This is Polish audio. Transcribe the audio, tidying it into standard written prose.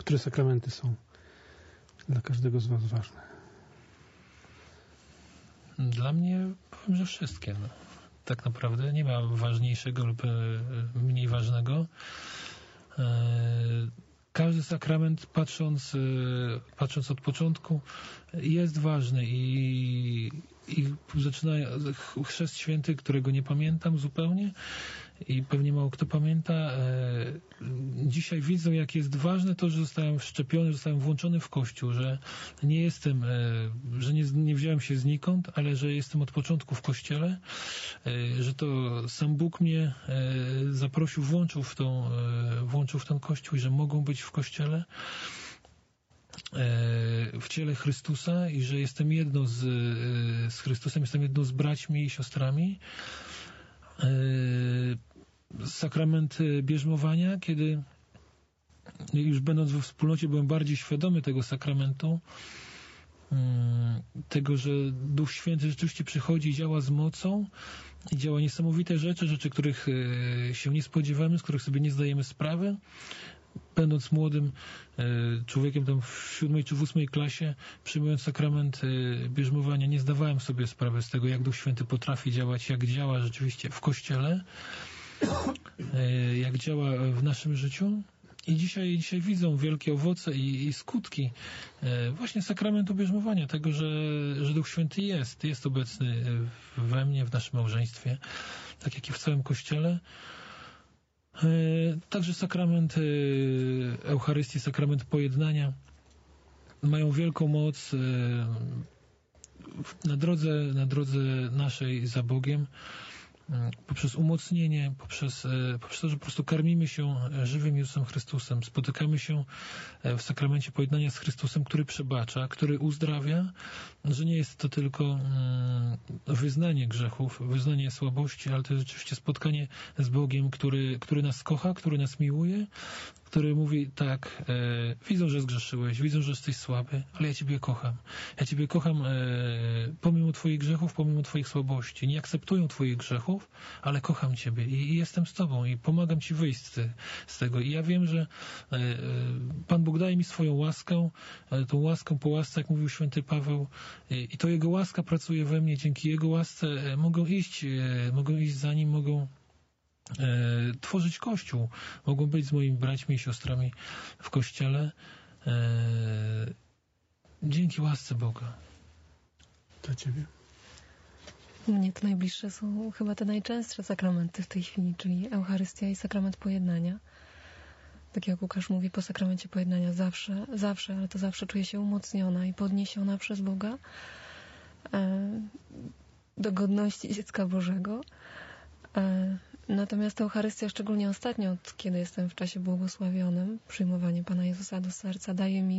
Które sakramenty są dla każdego z was ważne? Dla mnie powiem, że wszystkie. No. Tak naprawdę nie ma ważniejszego lub mniej ważnego. Każdy sakrament, patrząc od początku, jest ważny i zaczyna chrzest święty, którego nie pamiętam zupełnie i pewnie mało kto pamięta. Dzisiaj widzą, jak jest ważne to, że zostałem wszczepiony, zostałem włączony w Kościół, że nie jestem, że nie wziąłem się znikąd, ale że jestem od początku w Kościele, że to sam Bóg mnie zaprosił, włączył w ten Kościół i że mogą być w Kościele, w ciele Chrystusa i że jestem jedno z Chrystusem, jestem jedno z braćmi i siostrami. Sakrament bierzmowania, kiedy już będąc we wspólnocie byłem bardziej świadomy tego sakramentu, tego, że Duch Święty rzeczywiście przychodzi i działa z mocą i działa niesamowite rzeczy, których się nie spodziewamy, z których sobie nie zdajemy sprawy. Będąc młodym człowiekiem tam w 7. czy w 8. klasie, przyjmując sakrament bierzmowania, nie zdawałem sobie sprawy z tego, jak Duch Święty potrafi działać, jak działa rzeczywiście w Kościele, jak działa w naszym życiu. I dzisiaj widzą wielkie owoce i skutki właśnie sakramentu bierzmowania, tego, że Duch Święty jest obecny we mnie, w naszym małżeństwie, tak jak i w całym Kościele. Także sakrament Eucharystii, sakrament pojednania mają wielką moc na drodze naszej za Bogiem, poprzez umocnienie, poprzez to, że po prostu karmimy się żywym Jezusem Chrystusem, spotykamy się w sakramencie pojednania z Chrystusem, który przebacza, który uzdrawia, że nie jest to tylko wyznanie grzechów, wyznanie słabości, ale to jest rzeczywiście spotkanie z Bogiem, który nas kocha, który nas miłuje, który mówi tak, widzą, że zgrzeszyłeś, widzą, że jesteś słaby, ale ja Ciebie kocham. Ja Ciebie kocham pomimo Twoich grzechów, pomimo Twoich słabości. Nie akceptują Twoich grzechów, ale kocham Ciebie i jestem z Tobą i pomagam Ci wyjść z tego. I ja wiem, że Pan Bóg daje mi swoją łaskę, tą łaską po łasce, jak mówił święty Paweł, i to Jego łaska pracuje we mnie. Dzięki Jego łasce mogą iść za Nim, mogą tworzyć Kościół, mogą być z moimi braćmi i siostrami w Kościele dzięki łasce Boga. Dla Ciebie? Mnie to najbliższe są chyba te najczęstsze sakramenty w tej chwili, czyli Eucharystia i sakrament pojednania. Tak jak Łukasz mówi, po sakramencie pojednania zawsze, ale to zawsze czuję się umocniona i podniesiona przez Boga do godności dziecka Bożego. Natomiast Eucharystia, szczególnie ostatnio, od kiedy jestem w czasie błogosławionym, przyjmowanie Pana Jezusa do serca, daje mi